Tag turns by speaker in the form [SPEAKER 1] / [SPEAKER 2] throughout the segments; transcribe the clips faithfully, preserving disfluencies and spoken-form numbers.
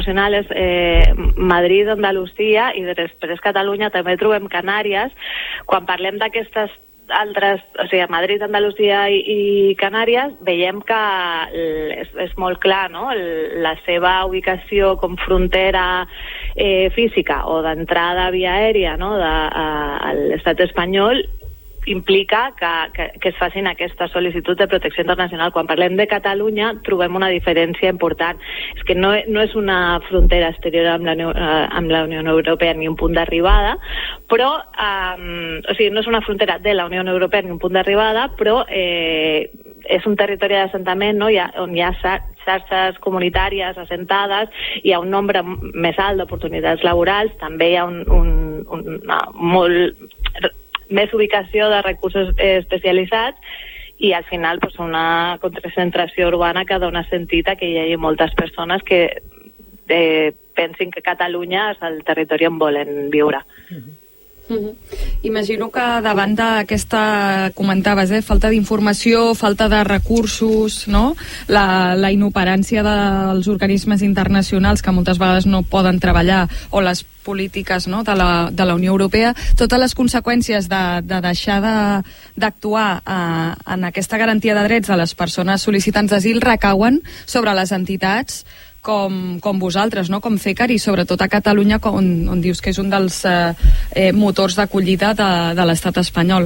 [SPEAKER 1] internacional és eh, Madrid, Andalusia, i després Catalunya, també trobem Canàries. Quan parlem d'aquestes altres, o sigui, Madrid, Andalusia i, i Canàries, veiem que és, és molt clar, no?, la seva ubicació com frontera eh, física o d'entrada via aèria, no?, de, a, a l'estat espanyol, implica que, que, que es facin aquesta sol·licitud de protecció internacional. Quan parlem de Catalunya trobem una diferència important. És que no, no és una frontera exterior amb la, amb la Unió Europea ni un punt d'arribada, però um, o sigui, no és una frontera de la Unió Europea ni un punt d'arribada, però eh, és un territori d'assentament, no?, hi ha, on hi ha xarxes comunitàries assentades, hi ha un nombre més alt d'oportunitats laborals, també hi ha un, un, un, una, molt més ubicació de recursos eh, especialitzats, i al final pues, una concentració urbana que dona sentit a que hi hagi moltes persones que eh, pensin que Catalunya és el territori on volen viure.
[SPEAKER 2] Mm-hmm. Mm-hmm. Imagino que davant d'aquesta, comentaves, eh, falta d'informació, falta de recursos, no?, la, la inoperància dels organismes internacionals que moltes vegades no poden treballar, o les polítiques, no?, de la, de la Unió Europea, totes les conseqüències de, de deixar d'actuar eh, en aquesta garantia de drets de les persones sol·licitants d'asil recauen sobre les entitats com, com vosaltres, no?, com CECAR, i sobretot a Catalunya, on, on dius que és un dels eh, eh, motors d'acollida de, de l'estat espanyol.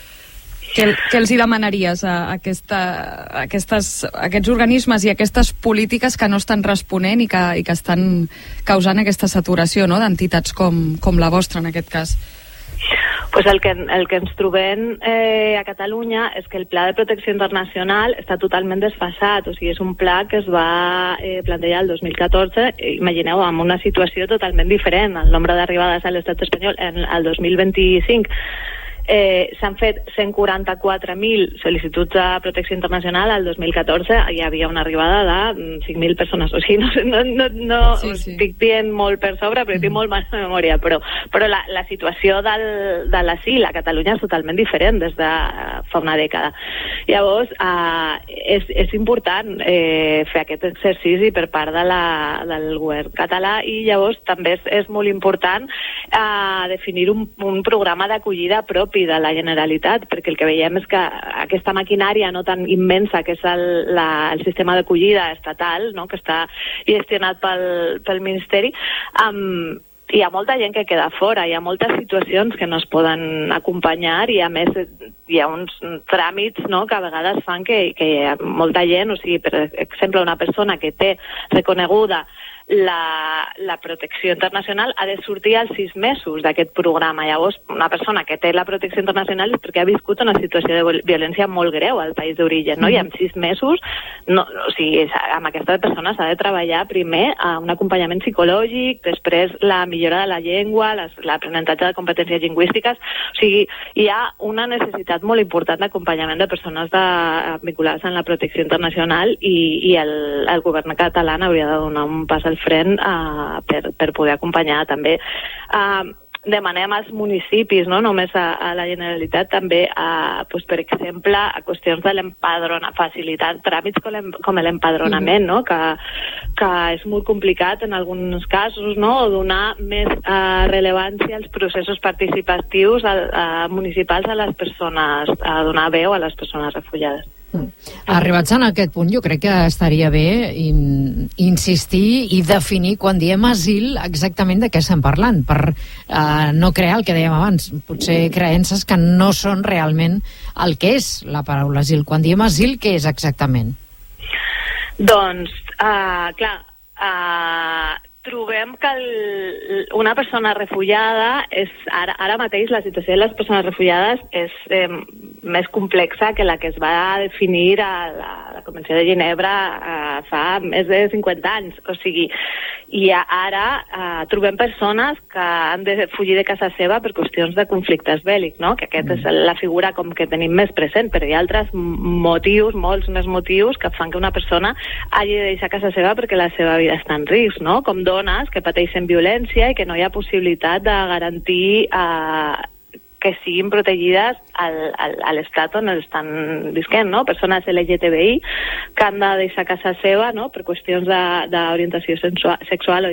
[SPEAKER 2] Què, què els hi demanaries a, aquesta, a aquestes, a aquests organismes i a aquestes polítiques que no estan responent i que, i que estan causant aquesta saturació, no?, d'entitats com, com la vostra, en aquest cas?
[SPEAKER 1] Pues el, que, el que ens trobem eh, a Catalunya és que el Pla de Protecció Internacional està totalment desfasat. O sigui, és un pla que es va eh, plantejar el dos mil catorze, imagineu, amb una situació totalment diferent. El nombre d'arribades a l'estat espanyol en el dos mil vint-i-cinc eh, s'han fet cent quaranta-quatre mil sol·licituds de protecció internacional. El dos mil catorze hi havia una arribada de cinc mil persones. O sigui, no, no, no, no sí, sí. estic dient molt per sobre, però tinc molt mala memòria, però, però la, la situació del, de l'asil a Catalunya és totalment diferent des de fa una dècada. Llavors, eh, és, és important eh, fer aquest exercici per part de la, del govern català, i llavors també és, és molt important eh, definir un, un programa d'acollida propi de la Generalitat, perquè el que veiem és que aquesta maquinària no tan immensa que és el, la, el sistema d'acollida estatal, no?, que està gestionat pel, pel Ministeri, um, hi ha molta gent que queda fora, hi ha moltes situacions que no es poden acompanyar, i a més hi ha uns tràmits, no?, que a vegades fan que, que hi ha molta gent, o sigui, per exemple, una persona que té reconeguda La, la protecció internacional ha de sortir als sis mesos d'aquest programa. Llavors, una persona que té la protecció internacional és perquè ha viscut una situació de violència molt greu al país d'origen, no? I en sis mesos, no, o sigui, amb aquesta persona s'ha de treballar primer a un acompanyament psicològic, després la millora de la llengua, l'aprenentatge de competències lingüístiques. O sigui, hi ha una necessitat molt important d'acompanyament de persones de, vinculades en la protecció internacional, i, i el, el govern català hauria de donar un pas al front uh, per, per poder acompanyar també. Uh, demanem als municipis, no només a, a la Generalitat, també a, pues, per exemple, a qüestions de l'empadronament, facilitar tràmits com, com l'empadronament, no? que, que és molt complicat en alguns casos, no? O donar més uh, rellevància als processos participatius a, a municipals a les persones, a donar veu a les persones refugiades.
[SPEAKER 3] Arribats en aquest punt, jo crec que estaria bé in, insistir i definir, quan diem asil, exactament de què estem parlant, per eh, no crear el que dèiem abans, potser creences que no són realment el que és la paraula asil. Quan diem asil, què és exactament?
[SPEAKER 1] Doncs, uh, clar, uh, trobem que el, una persona refugiada és, ara, ara mateix la situació de les persones refugiades és eh, més complexa que la que es va definir a la, la Convenció de Ginebra eh, fa més de cinquanta anys. O sigui, i ara eh, trobem persones que han de fugir de casa seva per qüestions de conflictes bèl·lics, no? Que aquesta és la figura com que tenim més present, però hi ha altres motius, molts més motius, que fan que una persona hagi de deixar casa seva perquè la seva vida està en risc, no? Com dones que pateixen violència i que no hi ha possibilitat de garantir eh, que siguin protegides al, al, a l'estat on estan visquent, no? Persones L G T B I que han de deixar casa seva, no? Per qüestions d'orientació sexual o